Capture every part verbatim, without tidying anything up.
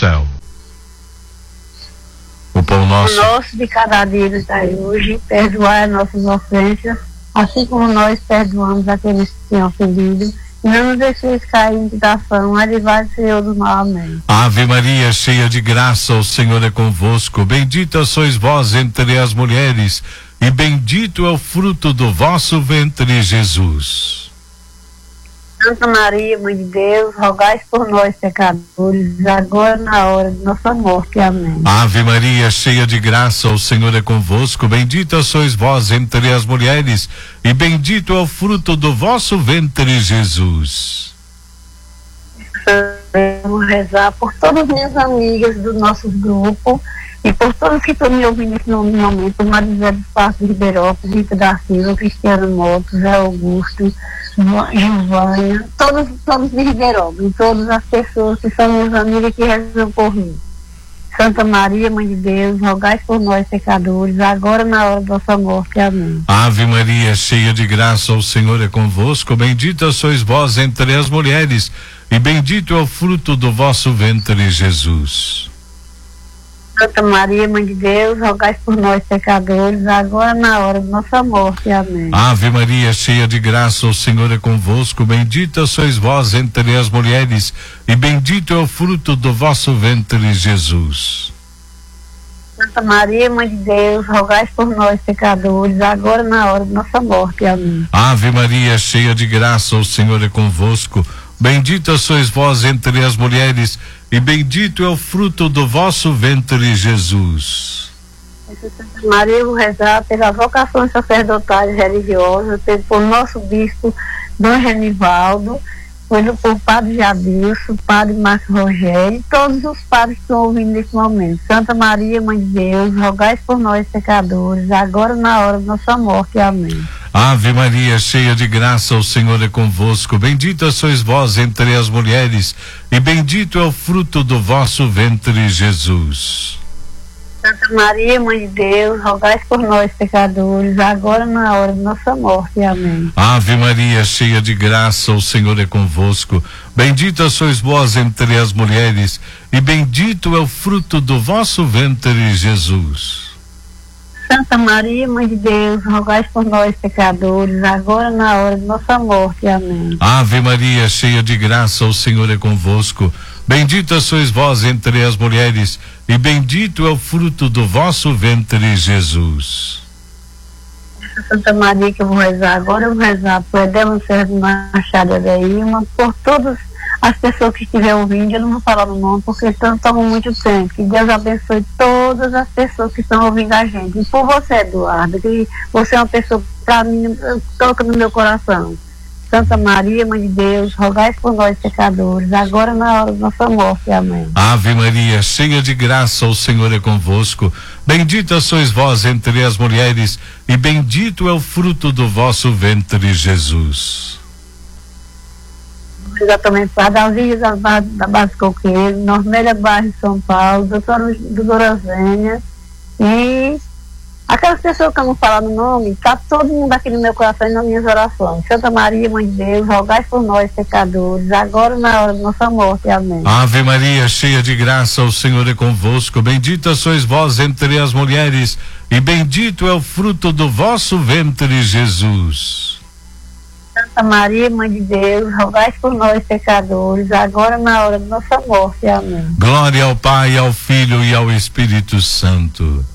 céu. O pão nosso, o nosso de cada dia nos dai hoje, perdoai as nossas ofensas, assim como nós perdoamos aqueles que têm ofendido. Não nos deixeis cair em tentação, mas livrai-nos, Senhor, do mal. Amém. Ave Maria, cheia de graça, o Senhor é convosco. Bendita sois vós entre as mulheres, e bendito é o fruto do vosso ventre, Jesus. Santa Maria, Mãe de Deus, rogai por nós, pecadores, agora na hora de nossa morte. Amém. Ave Maria, cheia de graça, o Senhor é convosco. Bendita sois vós entre as mulheres, e bendito é o fruto do vosso ventre, Jesus. Vamos rezar por todas as minhas amigas do nosso grupo e por todos que estão me ouvindo nesse momento, por Marisé do Passo de Ribeirópolis, Rita da Silva, Cristiano Motos, Zé Augusto, Giovânia, todos, todos de Ribeirópolis, todas as pessoas que são minhas amigas que rezam por mim. Santa Maria, Mãe de Deus, rogai por nós, pecadores, agora na hora da nossa morte. Amém. Ave Maria, cheia de graça, o Senhor é convosco. Bendita sois vós entre as mulheres, e bendito é o fruto do vosso ventre, Jesus. Santa Maria, Mãe de Deus, rogai por nós, pecadores, agora na hora de nossa morte. Amém. Ave Maria, cheia de graça, o Senhor é convosco. Bendita sois vós entre as mulheres, e bendito é o fruto do vosso ventre, Jesus. Santa Maria, Mãe de Deus, rogai por nós, pecadores, agora na hora de nossa morte. Amém. Ave Maria, cheia de graça, o Senhor é convosco. Bendita sois vós entre as mulheres, e bendito é o fruto do vosso ventre, Jesus. Santa Maria, eu vou rezar pelas vocações sacerdotais religiosas, por nosso bispo Dom Genivaldo, por, por Padre Jadilson, Padre Márcio Rogério, e todos os padres que estão ouvindo nesse momento. Santa Maria, Mãe de Deus, rogai por nós, pecadores, agora na hora de nossa morte. Amém. Ave Maria, cheia de graça, o Senhor é convosco. Bendita sois vós entre as mulheres, e bendito é o fruto do vosso ventre, Jesus. Santa Maria, Mãe de Deus, rogai por nós, pecadores, agora na hora de nossa morte. Amém. Ave Maria, cheia de graça, o Senhor é convosco. Bendita sois vós entre as mulheres, e bendito é o fruto do vosso ventre, Jesus. Santa Maria, Mãe de Deus, rogai por nós, pecadores, agora na hora de nossa morte. Amém. Ave Maria, cheia de graça, o Senhor é convosco. Bendita sois vós entre as mulheres, e bendito é o fruto do vosso ventre, Jesus. Santa Maria, que eu vou rezar agora, eu vou rezar por Edelma Sérgio Machado Adeilma, por todas as pessoas que estiverem ouvindo. Eu não vou falar o nome porque estão tomando muito tempo. Que Deus abençoe todas as pessoas que estão ouvindo a gente. E por você, Eduardo, que você é uma pessoa que para mim toca no meu coração. Santa Maria, Mãe de Deus, rogai por nós, pecadores, agora na hora da nossa morte. Amém. Ave Maria, cheia de graça, o Senhor é convosco. Bendita sois vós entre as mulheres, e bendito é o fruto do vosso ventre, Jesus. Exatamente, Padre Alvires da, da Base Coqueiro, Normélia Bairro de São Paulo, doutora, doutora Zênia, e aquelas pessoas que eu não falar no nome, tá todo mundo aqui no meu coração e nas minhas orações. Santa Maria, Mãe de Deus, rogai por nós, pecadores, agora na hora da nossa morte. Amém. Ave Maria, cheia de graça, o Senhor é convosco. Bendita sois vós entre as mulheres, e bendito é o fruto do vosso ventre, Jesus. Santa Maria, Mãe de Deus, rogai por nós, pecadores, agora na hora da nossa morte. Amém. Glória ao Pai, ao Filho e ao Espírito Santo.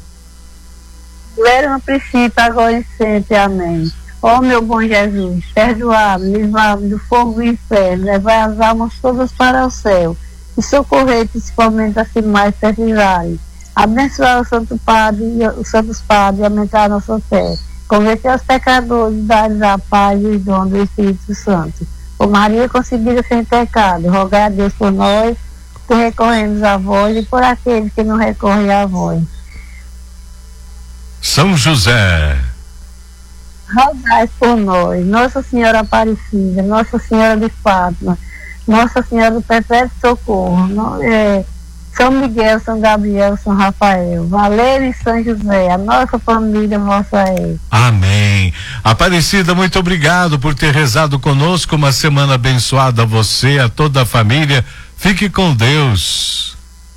Era no princípio, agora e sempre. Amém. Ó meu bom Jesus, perdoai-me, livrai-me do fogo do inferno, levai as almas todas para o céu, e socorrei principalmente as que mais precisarem. Abençoar o Santo Padre, os Santos Padres, e aumentar a nossa fé. Converter os pecadores, dar-lhes a paz e os dons do Espírito Santo. Por Maria concebida sem pecado, rogai a Deus por nós, que recorremos a vós, e por aqueles que não recorrem a vós. São José, rogai por nós. Nossa Senhora Aparecida, Nossa Senhora de Fátima, Nossa Senhora do Perpétuo Socorro, no, é, São Miguel, São Gabriel, São Rafael, Valério e São José, a nossa família, vossa é. Amém. Aparecida, muito obrigado por ter rezado conosco. Uma semana abençoada a você, a toda a família. Fique com Deus.